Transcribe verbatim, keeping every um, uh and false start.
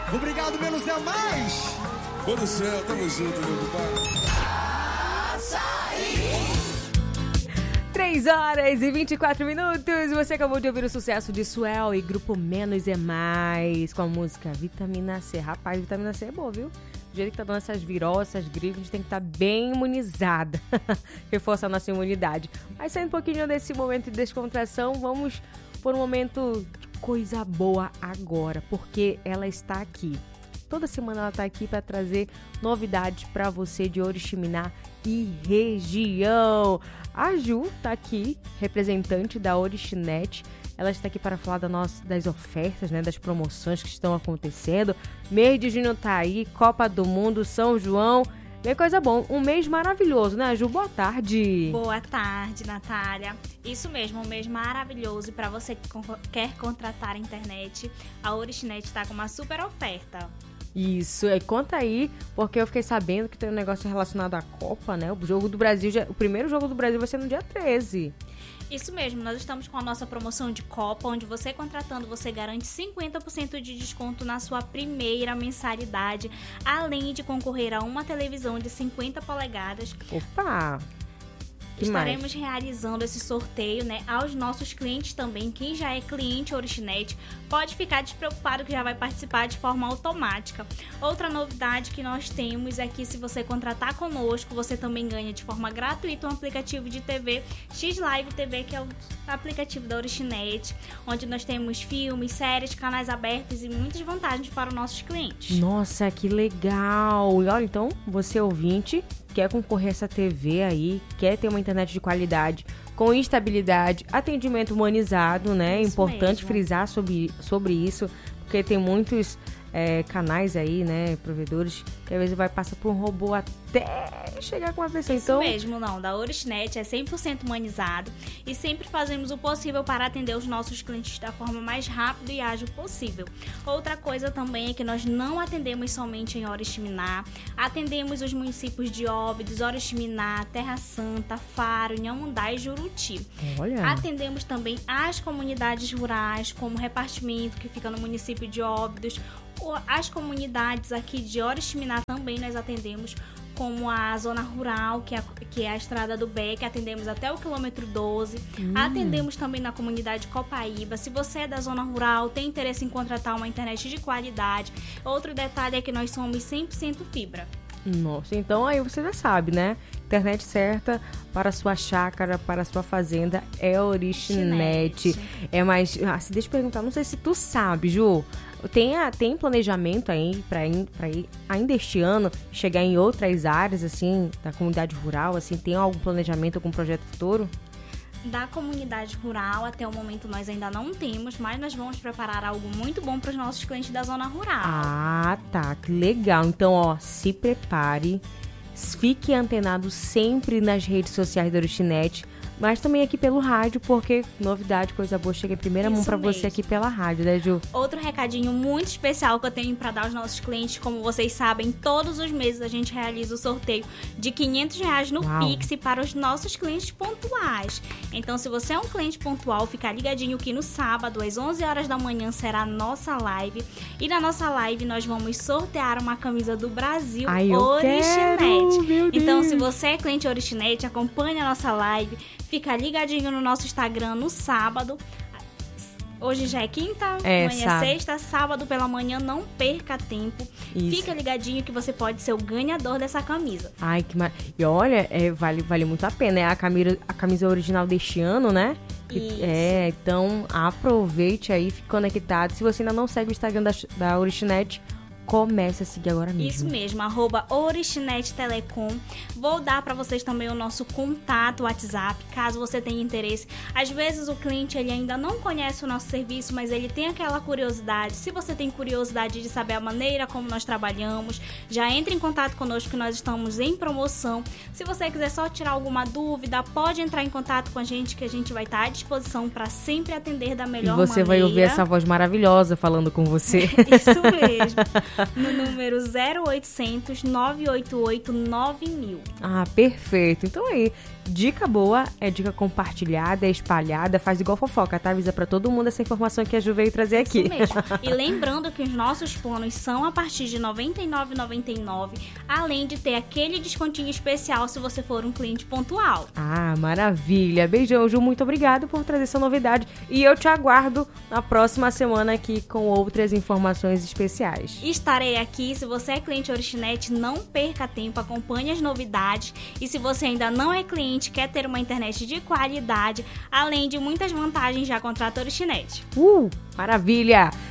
Obrigado, menos é mais. Ô do céu, tamo junto, meu compadre. três horas e vinte e quatro minutos. Você acabou de ouvir o sucesso de Suel e Grupo Menos é Mais com a música Vitamina C. Rapaz, Vitamina C é boa, viu? Do jeito que tá dando essas viroses, essas gripes, a gente tem que estar tá bem imunizada. Reforçar a nossa imunidade. Mas saindo um pouquinho desse momento de descontração, vamos por um momento de coisa boa agora, porque ela está aqui. Toda semana ela está aqui para trazer novidades para você de Oriximiná e região. A Ju está aqui, representante da Orixinet. Ela está aqui para falar da nossa, das ofertas, né, das promoções que estão acontecendo. Mês de junho tá aí, Copa do Mundo, São João. Bem coisa bom. Um mês maravilhoso, né, Ju? Boa tarde. Boa tarde, Natália. Isso mesmo, um mês maravilhoso. E para você que quer contratar a internet, a Orixinet está com uma super oferta. Isso, e conta aí, porque eu fiquei sabendo que tem um negócio relacionado à Copa, né? O jogo do Brasil, já, o primeiro jogo do Brasil vai ser no dia treze. Isso mesmo, nós estamos com a nossa promoção de Copa, onde você contratando, você garante cinquenta por cento de desconto na sua primeira mensalidade, além de concorrer a uma televisão de cinquenta polegadas. Opa! Que Estaremos mais? realizando esse sorteio, né, aos nossos clientes também. Quem já é cliente Orixinet pode ficar despreocupado que já vai participar de forma automática. Outra novidade que nós temos é que se você contratar conosco, você também ganha de forma gratuita um aplicativo de T V, X-Live T V, que é o aplicativo da Orixinet, onde nós temos filmes, séries, canais abertos e muitas vantagens para os nossos clientes. Nossa, que legal! E olha, então, você ouvinte, quer concorrer a essa T V aí, quer ter uma internet de qualidade, com estabilidade, atendimento humanizado, né? É importante mesmo. frisar sobre, sobre isso, porque tem muitos é, canais aí, né? Provedores, que às vezes vai passar por um robô até chegar com a pessoa. Isso então... mesmo, não. Da Orixinet é cem por cento humanizado e sempre fazemos o possível para atender os nossos clientes da forma mais rápida e ágil possível. Outra coisa também é que nós não atendemos somente em Oriximiná, atendemos os municípios de Óbidos, Oriximiná, Terra Santa, Faro, Inhamundá e Juruti. Olha. Atendemos também as comunidades rurais, como Repartimento, que fica no município de Óbidos, as comunidades aqui de Oriximiná também nós atendemos, como a zona rural, que é a, que é a estrada do Beck, atendemos até o quilômetro doze. Hum. Atendemos também na comunidade Copaíba. Se você é da zona rural, tem interesse em contratar uma internet de qualidade. Outro detalhe é que nós somos cem por cento fibra. Nossa, então aí você já sabe, né? Internet certa para a sua chácara, para a sua fazenda é Orixinet. É mais... Ah, se deixa eu perguntar, não sei se tu sabe, Ju. Tem, a, tem planejamento aí para ir, ir ainda este ano chegar em outras áreas, assim, da comunidade rural? Assim, tem algum planejamento, algum projeto futuro? Da comunidade rural, até o momento nós ainda não temos, mas nós vamos preparar algo muito bom para os nossos clientes da zona rural. Ah, tá, que legal. Então, ó, se prepare, fique antenado sempre nas redes sociais da Orixinet, mas também aqui pelo rádio, porque novidade, coisa boa, chega em primeira Isso mão pra mesmo. você aqui pela rádio, né, Ju? Outro recadinho muito especial que eu tenho para dar aos nossos clientes, como vocês sabem, todos os meses a gente realiza o sorteio de quinhentos reais no Uau. Pix para os nossos clientes pontuais. Então, se você é um cliente pontual, fica ligadinho que no sábado, às onze horas da manhã, será a nossa live. E na nossa live nós vamos sortear uma camisa do Brasil Ai, eu Orixinet. quero, meu Então, Deus. se você é cliente Orixinet, acompanhe a nossa live. Fica ligadinho no nosso Instagram no sábado. Hoje já é quinta, É, amanhã é sábado. sexta, sábado pela manhã, não perca tempo. Isso. Fica ligadinho que você pode ser o ganhador dessa camisa. Ai, que mar... E olha, é, vale, vale muito a pena. É a camisa, a camisa original deste ano, né? Que- Isso. É, então aproveite aí, fique conectado. Se você ainda não segue o Instagram da, da Orixinet, comece a seguir agora mesmo. Isso mesmo, arroba Orixinet Telecom. Vou dar para vocês também o nosso contato WhatsApp, caso você tenha interesse. Às vezes o cliente ele ainda não conhece o nosso serviço, mas ele tem aquela curiosidade. Se você tem curiosidade de saber a maneira como nós trabalhamos, já entre em contato conosco que nós estamos em promoção. Se você quiser só tirar alguma dúvida, pode entrar em contato com a gente que a gente vai estar à disposição para sempre atender da E melhor você maneira. vai ouvir essa voz maravilhosa falando com você. Isso mesmo. no número zero oitocentos, nove oito oito, nove mil. Ah, perfeito. Então aí, dica boa, é dica compartilhada, é espalhada, faz igual fofoca, tá? Avisa pra todo mundo essa informação que a Ju veio trazer aqui. Isso mesmo. E lembrando que os nossos planos são a partir de noventa e nove reais e noventa e nove centavos, além de ter aquele descontinho especial se você for um cliente pontual. Ah, maravilha. Beijão, Ju. Muito obrigado por trazer essa novidade. E eu te aguardo na próxima semana aqui com outras informações especiais. Estarei aqui. Se você é cliente Orixinet, não perca tempo, acompanhe as novidades. E se você ainda não é cliente, quer ter uma internet de qualidade, além de muitas vantagens, já contrata Orixinet. Uh, maravilha.